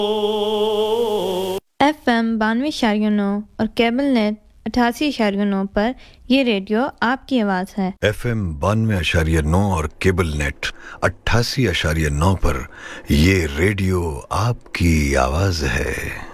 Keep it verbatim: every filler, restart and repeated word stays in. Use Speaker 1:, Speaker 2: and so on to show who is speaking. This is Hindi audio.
Speaker 1: एफ एम बानवे इशारिया नौ और केबल नेट अठासी इशारिया नौ पर ये रेडियो आपकी आवाज़ है।
Speaker 2: एफ एम बानवे इशारिया नौ और केबल नेट अट्ठासी इशारिया नौ पर ये रेडियो आपकी आवाज़ है।